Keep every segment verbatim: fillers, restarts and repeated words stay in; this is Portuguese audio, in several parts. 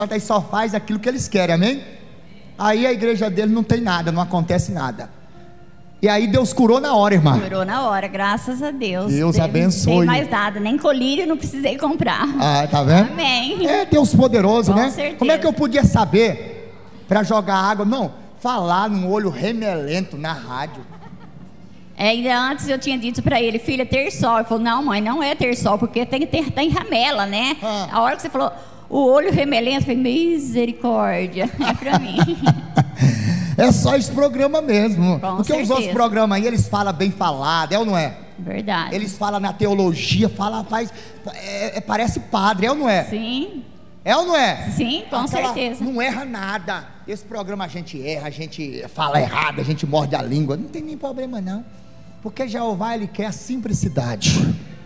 e só faz aquilo que eles querem, amém? Aí a igreja dele não tem nada, não acontece nada. E aí Deus curou na hora, irmã. Curou na hora, graças a Deus. Deus Tem- abençoe. Não tem mais nada, nem colírio não precisei comprar. Ah, tá vendo? Amém. É Deus poderoso, Com né? certeza. Como é que eu podia saber para jogar água? Não, falar num olho remelento na rádio. É, ainda antes eu tinha dito pra ele, filha, ter sol. Ele falou, não, mãe, não é ter sol, porque tem que ter, tem ramela, né? Ah. A hora que você falou, o olho remelento, eu falei, misericórdia, é pra mim. É só esse programa mesmo. Com Porque os outros certeza. programas aí, eles falam bem falado, é ou não é? Verdade. Eles falam na teologia, falam, faz, é, é, parece padre, é ou não é? Sim, É ou não é? sim, com Aquela- certeza. Não erra nada. Esse programa a gente erra, a gente fala errado, a gente morde a língua. Não tem nem problema não. Porque Jeová, ele quer a simplicidade.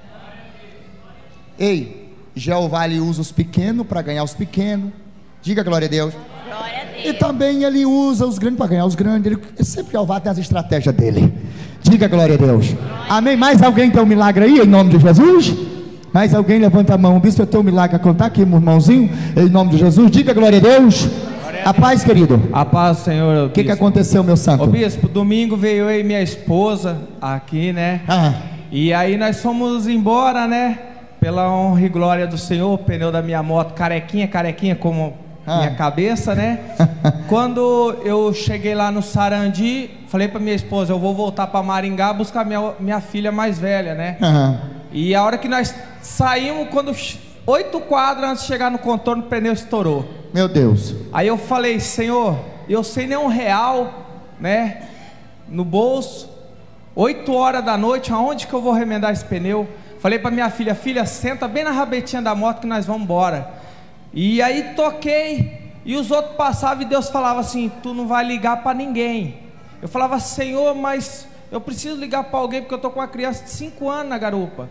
Ei, Jeová, ele usa os pequenos para ganhar os pequenos. Diga glória a Deus. Glória a Deus. E também ele usa os grandes para ganhar os grandes. Ele sempre Jeová tem as estratégias dele. Diga glória a Deus. Amém. Mais alguém tem um milagre aí em nome de Jesus? Mais alguém levanta a mão. O bispo, eu tenho um milagre a contar aqui, meu irmãozinho. Em nome de Jesus. Diga glória a Deus. A paz, querido. A paz, Senhor. O que, que aconteceu, meu santo? Ô bispo, domingo veio eu e minha esposa aqui, né? Ah, E aí nós fomos embora, né? Pela honra e glória do Senhor, o pneu da minha moto, carequinha, carequinha como Ah. minha cabeça, né? Quando eu cheguei lá no Sarandi, falei pra minha esposa, eu vou voltar pra Maringá buscar minha, minha filha mais velha, né? ah, E a hora que nós saímos, quando ch- oito quadras antes de chegar no contorno, o pneu estourou. meu Deus. Aí eu falei, Senhor, eu sem nenhum real, né, no bolso, oito horas da noite, aonde que eu vou remendar esse pneu? Falei pra minha filha, filha, senta bem na rabetinha da moto que nós vamos embora. E aí toquei, e os outros passavam e Deus falava assim, tu não vai ligar pra ninguém. Eu falava, Senhor, mas eu preciso ligar pra alguém porque eu tô com uma criança de cinco anos na garupa.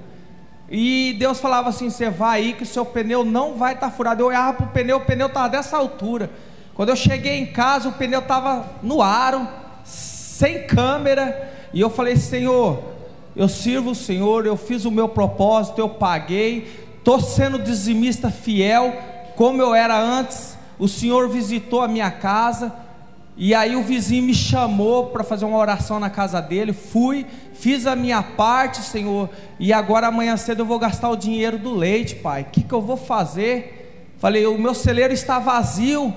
E Deus falava assim, você vai aí que o seu pneu não vai estar furado. Eu olhava pro pneu, o pneu estava dessa altura. Quando eu cheguei em casa, o pneu estava no aro, sem câmera. E eu falei, Senhor, eu sirvo o Senhor, eu fiz o meu propósito, eu paguei, estou sendo dizimista fiel, como eu era antes. O Senhor visitou a minha casa. E aí o vizinho me chamou para fazer uma oração na casa dele. Fui, fiz a minha parte, Senhor. E agora amanhã cedo eu vou gastar o dinheiro do leite, Pai. O que, que eu vou fazer? Falei, o meu celeiro está vazio.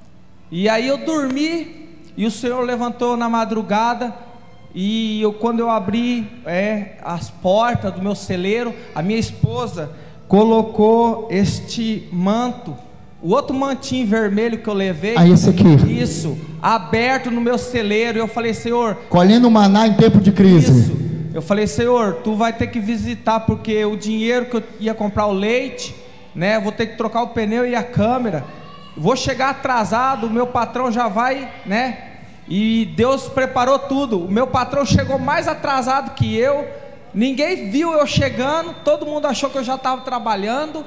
E aí eu dormi. E o Senhor levantou na madrugada. E eu, quando eu abri é, as portas do meu celeiro, a minha esposa colocou este manto, o outro mantinho vermelho que eu levei. Ah, esse aqui. Isso, aberto no meu celeiro. E eu falei, Senhor, Colhendo maná em tempo de crise. isso. Eu falei, Senhor, tu vai ter que visitar, porque o dinheiro que eu ia comprar o leite, né? Vou ter que trocar o pneu e a câmera. Vou chegar atrasado, o meu patrão já vai, né? E Deus preparou tudo. O meu patrão chegou mais atrasado que eu. Ninguém viu eu chegando. Todo mundo achou que eu já estava trabalhando.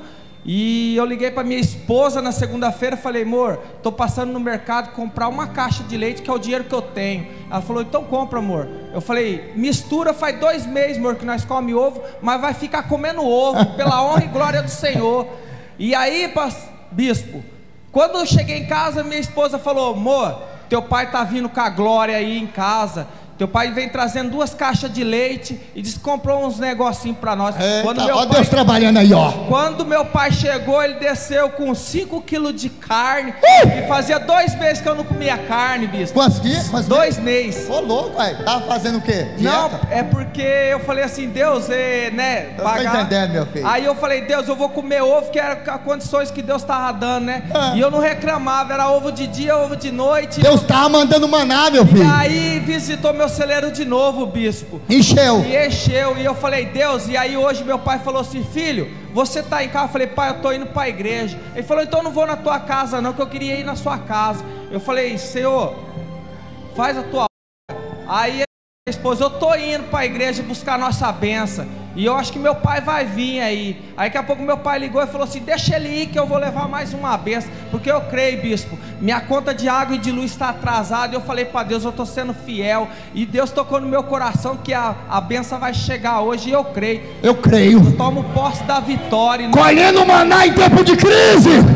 E eu liguei para minha esposa na segunda-feira, falei, amor, estou passando no mercado comprar uma caixa de leite, que é o dinheiro que eu tenho. Ela falou, então compra, amor. Eu falei, mistura, faz dois meses, amor, que nós come ovo, mas vai ficar comendo ovo, pela honra e glória do Senhor. E aí, bispo, quando eu cheguei em casa, minha esposa falou, amor, teu pai está vindo com a glória aí em casa. Teu pai vem trazendo duas caixas de leite e disse que comprou uns negocinhos para nós. Quando Eita, meu ó pai, Deus trabalhando aí, ó. quando meu pai chegou, ele desceu com cinco quilos de carne. Uh! E fazia dois meses que eu não comia carne, bispo. Quantos dias? Quantos Dois meses. Ô, louco, pai. Tava fazendo o quê? Não, Dieta? é porque eu falei assim, Deus, é, né, Eu tô entendendo, meu filho. Aí eu falei, Deus, eu vou comer ovo, que era as condições que Deus estava dando, né? Ah. E eu não reclamava, era ovo de dia, ovo de noite. Deus tava mandando maná, meu E filho. aí visitou meu celeiro de novo, bispo. Encheu. E encheu, e eu falei, Deus, e aí hoje meu pai falou assim, filho, você tá em casa? Eu falei, pai, eu tô indo para a igreja. Ele falou, então eu não vou na tua casa não, que eu queria ir na sua casa. Eu falei, Senhor, faz a tua obra. Aí minha esposa, eu tô indo para a igreja buscar a nossa benção, e eu acho que meu pai vai vir aí. Aí daqui a pouco meu pai ligou e falou assim, deixa ele ir que eu vou levar mais uma benção, porque eu creio, bispo, minha conta de água e de luz está atrasada. E eu falei para Deus, eu estou sendo fiel, e Deus tocou no meu coração que a, a benção vai chegar hoje, e eu creio. Eu creio. Tomo posse da vitória. Colhendo maná em tempo de crise.